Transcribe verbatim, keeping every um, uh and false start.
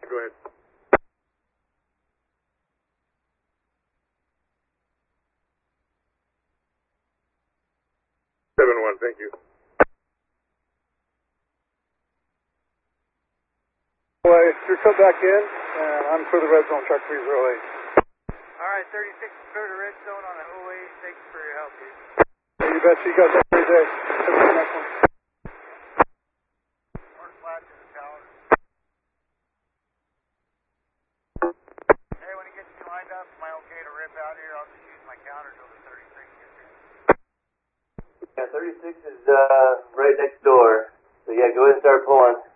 Go ahead. seven one, thank you. Well, you're come back in, and I'm for the red zone, truck three zero eight. Alright, thirty-six is clear to red zone on the O A. Thanks for your help, dude. Hey, you bet you guys have a great day. Have a good next one. Mark flat to the tower. Hey, when he gets you lined up, am I okay to rip out here? I'll just use my counter till the thirty-six gets here. Yeah, thirty-six is uh, right next door. So yeah, go ahead and start pulling.